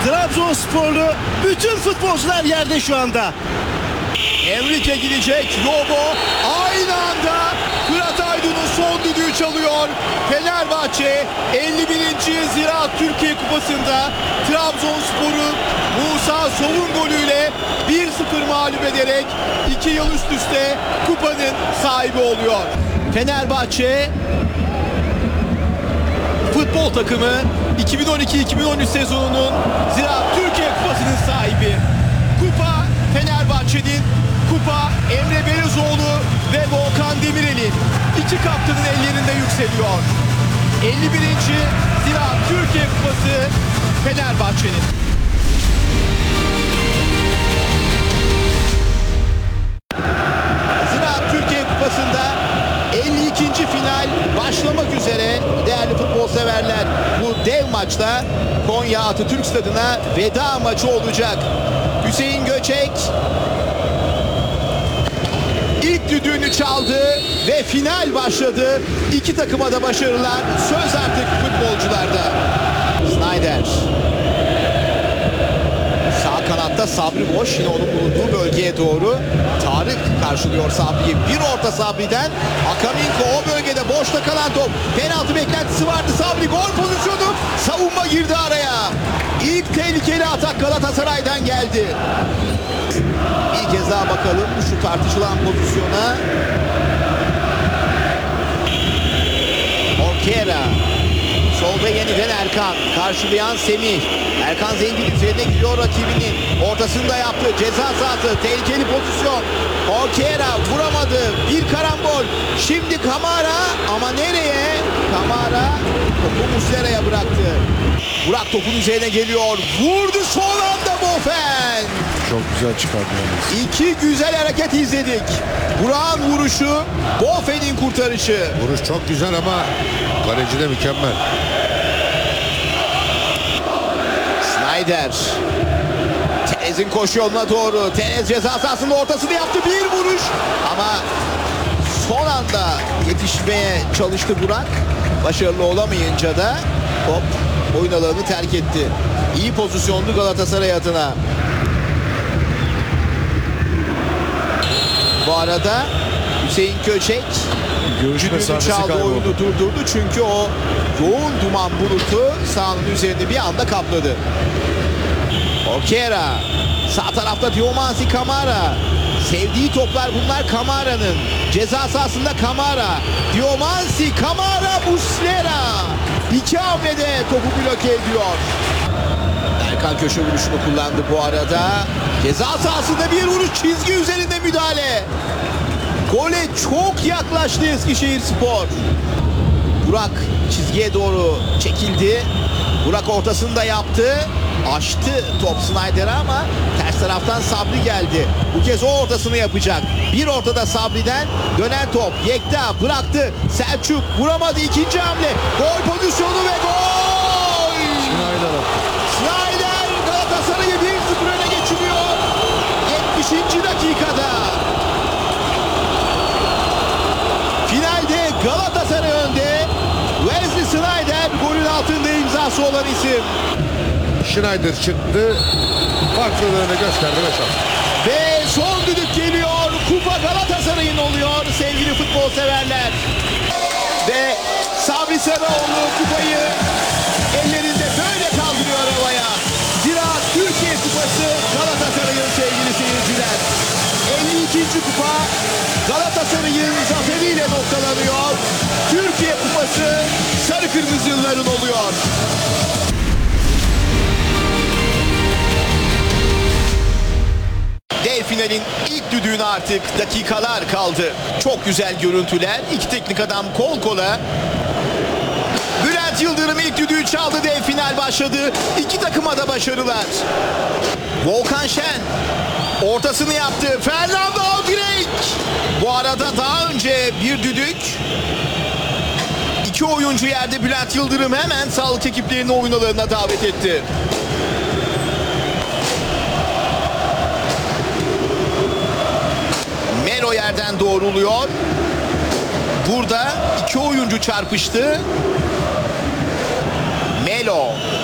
Trabzonsporlu bütün futbolcular yerde şu anda. Enrique gidecek. Lobo aynı anda Fırat Aydın'ın son düdüğü çalıyor. Fenerbahçe 51. Ziraat Türkiye Kupası'nda Trabzonspor'u Musa Sov'un golüyle 1-0 mağlup ederek 2 yıl üst üste kupanın sahibi oluyor. Fenerbahçe futbol takımı 2012-2013 sezonunun Ziraat Türkiye Kupası'nın sahibi. Kupa Fenerbahçe'nin, kupa Emre Belözoğlu ve Volkan Demirel'in, iki kaptanın ellerinde yükseliyor. 51. Ziraat Türkiye Kupası Fenerbahçe'nin. Ziraat Türkiye Kupası'nda 52. final başlamak üzere değerli futbol severler. Bu dev maçta Konya Atatürk Stadı'na veda maçı olacak. Hüseyin Göçek ilk düdüğünü çaldı ve final başladı. İki takıma da başarılar. Söz artık futbolcularda. Snyder. Sağ kanatta Sabri boş. Yine onun bulunduğu bölgeye doğru. Tarık karşılıyor Sabri'yi. Bir orta Sabri'den. Akaminko o bölgede boşta kalan top. Penaltı beklentisi vardı. Sabri gol pozisyonu. Savunma girdi araya. İlk tehlikeli atak Galatasaray'dan geldi. Bir kez daha bakalım şu tartışılan pozisyona. Orkera. Solda yeniden Erkan. Karşılayan Semih. Erkan Zengin üzerine gidiyor rakibinin. Ortasında yaptı. Ceza sahası. Tehlikeli pozisyon. Orkera vuramadı. Bir karambol. Şimdi Kamara. Ama nereye? Kamara topu Muslera'ya bıraktı. Burak topun üzerine geliyor. Vurdu son anda Bofen. Çok güzel çıkardı yalnız. İki güzel hareket izledik. Burak'ın vuruşu, Bofen'in kurtarışı. Vuruş çok güzel ama kaleci de mükemmel. Snyder. Terez'in koşu yoluna doğru. Terez ceza sahasının ortasını yaptı. Bir vuruş. Ama son anda yetişmeye çalıştı Burak. Başarılı olamayınca da top oyun alanını terk etti. İyi pozisyonlu Galatasaray adına. Bu arada Hüseyin Köçek Görüş düdüğünü mesafesi çaldı, kayboldu. oyunu durdurdu. Çünkü o yoğun duman bulutu sahanın üzerinde bir anda kapladı. Orkera. Sağ tarafta Diomansi Kamara. Sevdiği toplar bunlar Kamara'nın. Ceza sahasında Kamara. Diomansi Kamara Muslera. İki hamlede topu bloke ediyor. Erkan köşe vuruşunu kullandı bu arada. Ceza sahasında bir vuruş, çizgi üzerinde müdahale. Gole çok yaklaştı Eskişehirspor. Burak çizgiye doğru çekildi. Burak ortasını da yaptı. Açtı top Snyder'a ama ters taraftan Sabri geldi. Bu kez o ortasını yapacak. Bir ortada Sabri'den dönen top. Yekta bıraktı. Selçuk vuramadı. İkinci hamle. Gol pozisyonu ve gol! Snyder attı. Snyder Galatasaray'ı 1-0 öne geçiriyor. 70. dakikada. Finalde Galatasaray önde. Wesley Snyder golün altında imzası olan isim. Schneider çıktı. Farklılığını gösterdi ve şans. Ve son düdük geliyor. Kupa Galatasaray'ın oluyor sevgili futbol severler. Ve Sabri Sarıoğlu kupayı ellerinde böyle kaldırıyor havaya. Ziraat Türkiye Kupası Galatasaray'ın sevgili seyirciler. 52. kupa Galatasaray'ın zaferiyle noktalanıyor. Türkiye Kupası sarı kırmızıların oluyor. Dev finalin ilk düdüğüne artık dakikalar kaldı. Çok güzel görüntüler. İki teknik adam kol kola. Bülent Yıldırım ilk düdüğü çaldı. Dev final başladı. İki takıma da başarılar. Volkan Şen ortasını yaptı. Fernando Aldirek. Bu arada daha önce bir düdük. İki oyuncu yerde. Bülent Yıldırım hemen sağlık ekiplerini oyun alanına davet etti. Melo yerden doğruluyor. Burada iki oyuncu çarpıştı. Melo